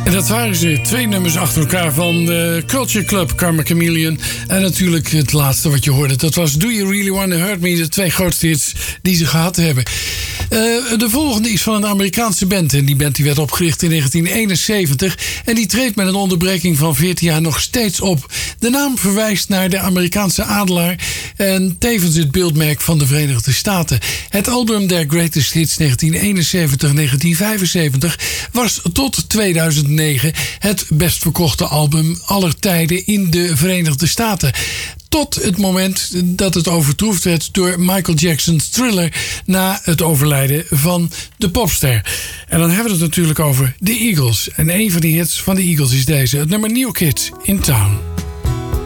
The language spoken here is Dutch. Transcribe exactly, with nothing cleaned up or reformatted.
En dat waren ze, twee nummers achter elkaar van de Culture Club, Karma Chameleon. En natuurlijk het laatste wat je hoorde, dat was Do You Really Wanna Hurt Me? De twee grootste hits die ze gehad hebben. Uh, de volgende is van een Amerikaanse band. En die band die werd opgericht in negentien eenenzeventig. En die treedt met een onderbreking van veertien jaar nog steeds op. De naam verwijst naar de Amerikaanse adelaar en tevens het beeldmerk van de Verenigde Staten. Het album Their Greatest Hits negentien eenenzeventig tot negentien vijfenzeventig was tot tweeduizend negen het best verkochte album aller tijden in de Verenigde Staten. Tot het moment dat het overtroefd werd door Michael Jackson's Thriller na het overlijden van de popster. En dan hebben we het natuurlijk over de Eagles. En een van die hits van de Eagles is deze, het nummer New Kid in Town.